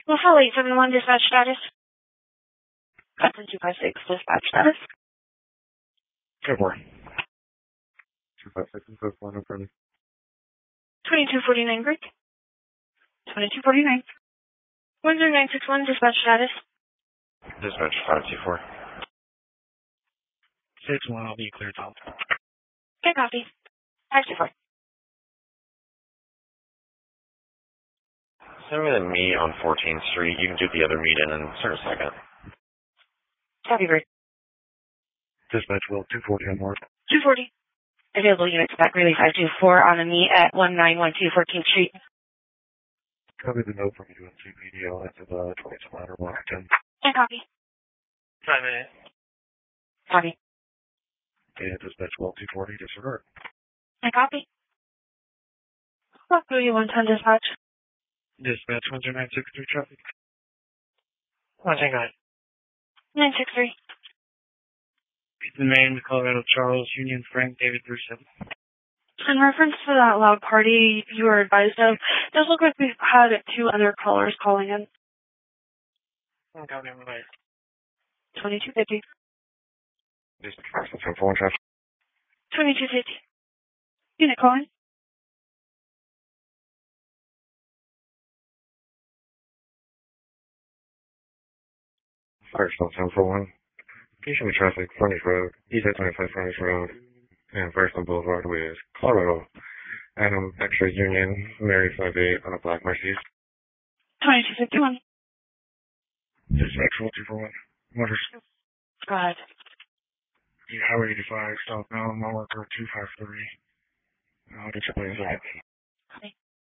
Well, 871 dispatch status. Captain 256 dispatch status. Good morning. 256 and so far, no further. 2249 Greek. 2249. 10961 dispatch status. Dispatch 524. 6-1, I'll be clear, Tom. Okay, copy. 524. Send me the meet on 14th Street. You can do the other meet in a certain second. Copy, Bird. Dispatch will 240 on north. 240. Available units back relay 524 on the meet at 1912 14th Street. Copy the note from UNCPD. I'll answer the 20th ladder 110. And copy. 5 minutes. Copy. And dispatch will 240, disregard. And copy. What do you want on dispatch? Dispatch 10963 traffic. 109. 963. The name, Colorado Charles, Union Frank, David Bruce. In reference to that loud party you were advised of, it does look like we've had 2 other callers calling in. Okay, never mind. 2250. Dispatch 1 traffic. 2250. Unit calling. First on 1041. Peachtree traffic, Furnace Road, East 25 Furnace Road, and First on Boulevard with Colorado. Adam, Extra Union, Mary 58 on a Black Mercedes. 2251. Dispatch 241. Motors. Go ahead. Highway 85, southbound, mile marker 253. I'll get your place out. Copy.